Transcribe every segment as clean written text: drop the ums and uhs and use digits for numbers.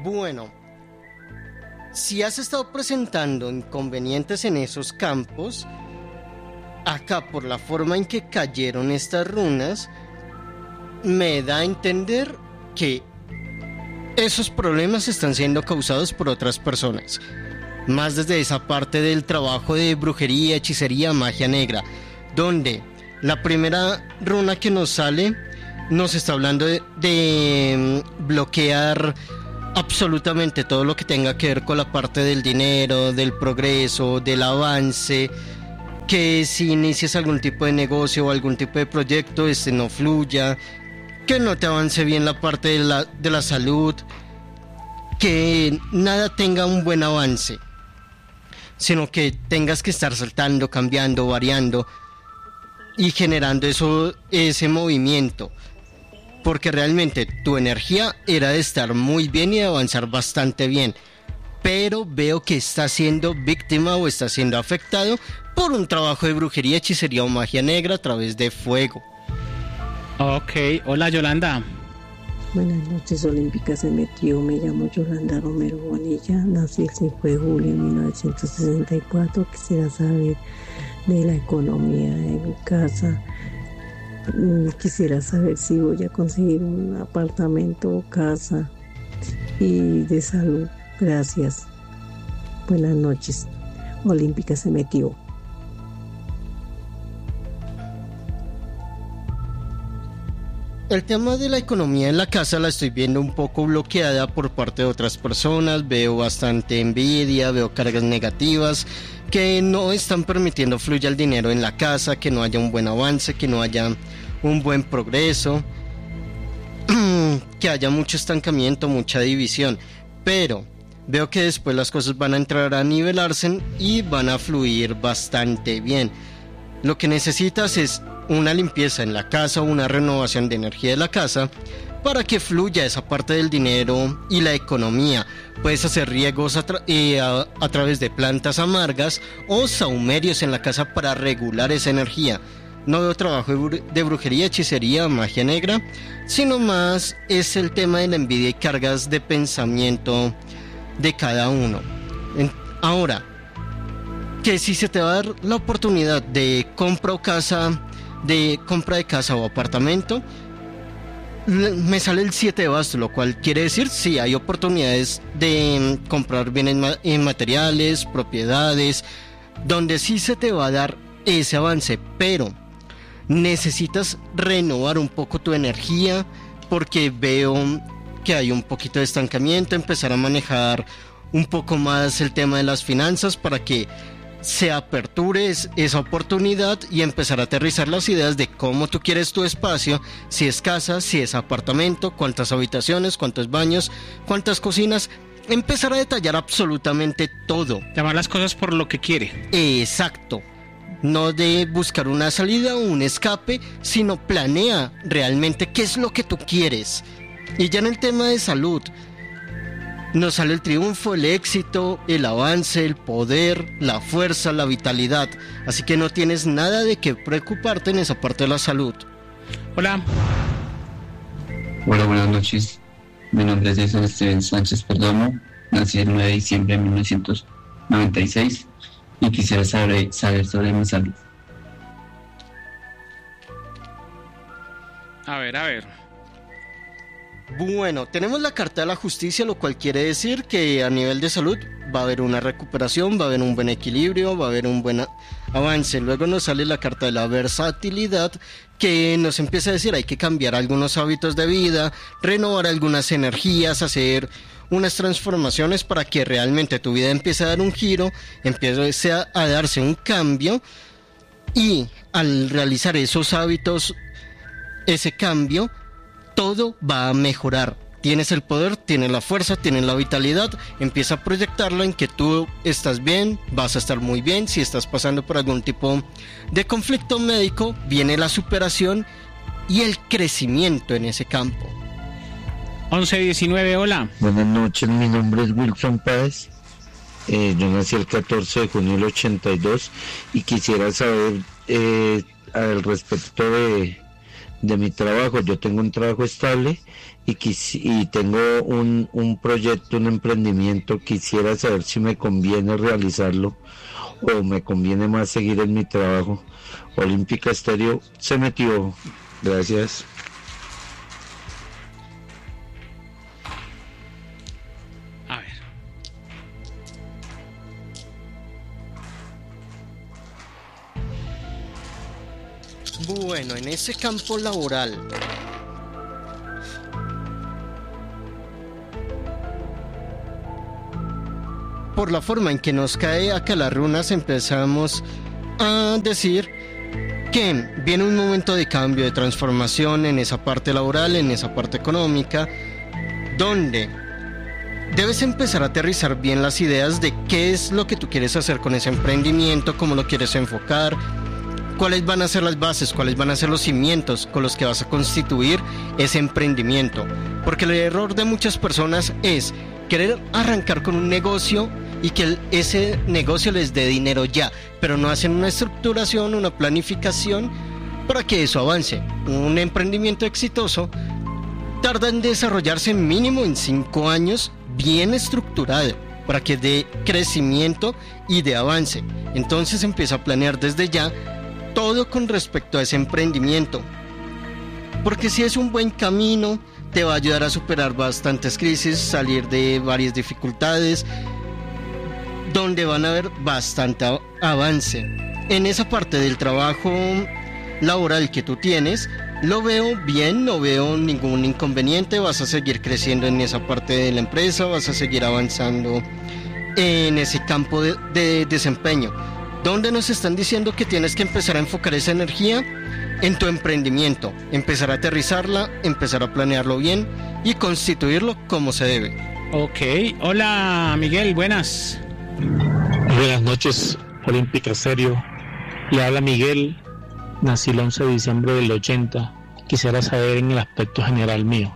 Bueno, si has estado presentando inconvenientes en esos campos, acá por la forma en que cayeron estas runas, me da a entender que esos problemas están siendo causados por otras personas. Más desde esa parte del trabajo de brujería, hechicería, magia negra, donde la primera runa que nos sale nos está hablando de bloquear absolutamente todo lo que tenga que ver con la parte del dinero, del progreso, del avance, que si inicias algún tipo de negocio o algún tipo de proyecto, no fluya, que no te avance bien la parte de la salud, que nada tenga un buen avance, sino que tengas que estar saltando, cambiando, variando y generando ese movimiento, porque realmente tu energía era de estar muy bien y de avanzar bastante bien, pero veo que está siendo víctima o está siendo afectado por un trabajo de brujería, hechicería o magia negra a través de fuego. Ok, hola Yolanda. Buenas noches, Olímpica se metió. Me llamo Yolanda Romero Bonilla, nací el 5 de julio de 1964. Quisiera saber de la economía de mi casa. Quisiera saber si voy a conseguir un apartamento o casa, y de salud. Gracias. Buenas noches. Olímpica se metió. El tema de la economía en la casa la estoy viendo un poco bloqueada por parte de otras personas. Veo bastante envidia, veo cargas negativas que no están permitiendo fluya el dinero en la casa, que no haya un buen avance, que no haya un buen progreso, que haya mucho estancamiento, mucha división. Pero veo que después las cosas van a entrar a nivelarse y van a fluir bastante bien. Lo que necesitas es una limpieza en la casa, una renovación de energía de la casa para que fluya esa parte del dinero y la economía. Puedes hacer riegos a través de plantas amargas o sahumerios en la casa para regular esa energía. No veo trabajo de brujería, hechicería, magia negra, sino más es el tema de la envidia y cargas de pensamiento de cada uno. Ahora, que si se te va a dar la oportunidad de compra de casa o apartamento, me sale el 7 de bastos, lo cual quiere decir sí hay oportunidades de comprar bienes materiales, propiedades, donde sí se te va a dar ese avance, pero necesitas renovar un poco tu energía, porque veo que hay un poquito de estancamiento, empezar a manejar un poco más el tema de las finanzas para que se aperture esa oportunidad y empezar a aterrizar las ideas de cómo tú quieres tu espacio, si es casa, si es apartamento, cuántas habitaciones, cuántos baños, cuántas cocinas, empezar a detallar absolutamente todo. Llamar las cosas por lo que quiere. Exacto. No de buscar una salida o un escape, sino planea realmente qué es lo que tú quieres. Y ya en el tema de salud, nos sale el triunfo, el éxito, el avance, el poder, la fuerza, la vitalidad. Así que no tienes nada de qué preocuparte en esa parte de la salud. Hola. Hola, buenas noches. Mi nombre es Jason Steven Sánchez Perdomo. Nací el 9 de diciembre de 1996 y quisiera saber sobre mi salud. A ver. Bueno, tenemos la carta de la justicia, lo cual quiere decir que a nivel de salud va a haber una recuperación, va a haber un buen equilibrio, va a haber un buen avance. Luego nos sale la carta de la versatilidad, que nos empieza a decir hay que cambiar algunos hábitos de vida, renovar algunas energías, hacer unas transformaciones para que realmente tu vida empiece a dar un giro, empiece a darse un cambio, y al realizar esos hábitos, ese cambio, todo va a mejorar. Tienes el poder, tienes la fuerza, tienes la vitalidad. Empieza a proyectarlo en que tú estás bien, vas a estar muy bien. Si estás pasando por algún tipo de conflicto médico, viene la superación y el crecimiento en ese campo. 11-19, hola. Buenas noches, mi nombre es Wilson Páez. Yo nací el 14 de junio del 82 y quisiera saber al respecto de de mi trabajo. Yo tengo un trabajo estable y tengo un proyecto, un emprendimiento. Quisiera saber si me conviene realizarlo o me conviene más seguir en mi trabajo. Olímpica Estéreo se metió. Gracias. A ver. Bueno, en ese campo laboral, por la forma en que nos cae acá las runas, empezamos a decir que viene un momento de cambio, de transformación en esa parte laboral, en esa parte económica, donde debes empezar a aterrizar bien las ideas de qué es lo que tú quieres hacer con ese emprendimiento, cómo lo quieres enfocar, cuáles van a ser las bases, cuáles van a ser los cimientos con los que vas a constituir ese emprendimiento. Porque el error de muchas personas es querer arrancar con un negocio y que ese negocio les dé dinero ya, pero no hacen una estructuración, una planificación para que eso avance. Un emprendimiento exitoso tarda en desarrollarse mínimo en 5 años bien estructurado para que dé crecimiento y de avance. Entonces empieza a planear desde ya todo con respecto a ese emprendimiento, porque si es un buen camino te va a ayudar a superar bastantes crisis, salir de varias dificultades, donde van a haber bastante avance. En esa parte del trabajo laboral que tú tienes, lo veo bien, no veo ningún inconveniente, vas a seguir creciendo en esa parte de la empresa, vas a seguir avanzando en ese campo de desempeño, donde nos están diciendo que tienes que empezar a enfocar esa energía en tu emprendimiento, empezar a aterrizarla, empezar a planearlo bien y constituirlo como se debe. Ok, hola Miguel, buenas. Buenas noches, Olímpica Estéreo. Le habla Miguel, nací el 11 de diciembre del 80. Quisiera saber en el aspecto general mío.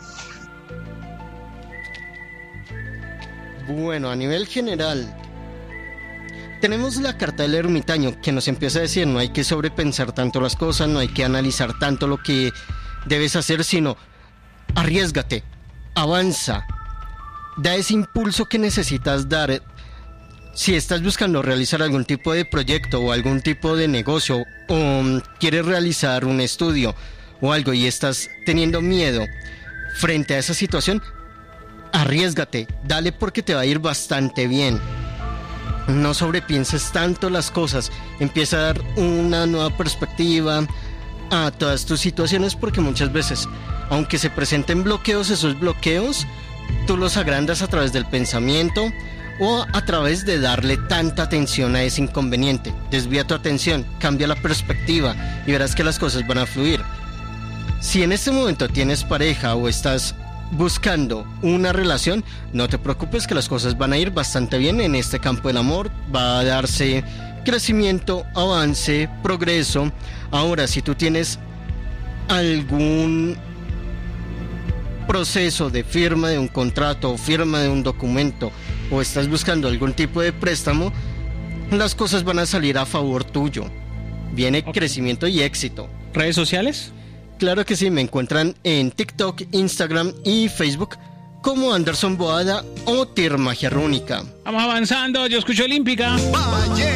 Bueno, a nivel general, tenemos la carta del ermitaño que nos empieza a decir no hay que sobrepensar tanto las cosas, no hay que analizar tanto lo que debes hacer, sino arriésgate, avanza, da ese impulso que necesitas dar. Si estás buscando realizar algún tipo de proyecto o algún tipo de negocio o quieres realizar un estudio o algo y estás teniendo miedo frente a esa situación, arriésgate, dale porque te va a ir bastante bien. No sobrepienses tanto las cosas, empieza a dar una nueva perspectiva a todas tus situaciones, porque muchas veces, aunque se presenten bloqueos, esos bloqueos tú los agrandas a través del pensamiento o a través de darle tanta atención a ese inconveniente. Desvía tu atención, cambia la perspectiva y verás que las cosas van a fluir. Si en este momento tienes pareja o estás buscando una relación, no te preocupes que las cosas van a ir bastante bien en este campo del amor, va a darse crecimiento, avance, progreso. Ahora, si tú tienes algún proceso de firma de un contrato o firma de un documento o estás buscando algún tipo de préstamo, las cosas van a salir a favor tuyo. Viene crecimiento y éxito. ¿Redes sociales? Claro que sí, me encuentran en TikTok, Instagram y Facebook como Anderson Boada o Tir Magia Rúnica. Vamos avanzando, yo escucho Olímpica. Valle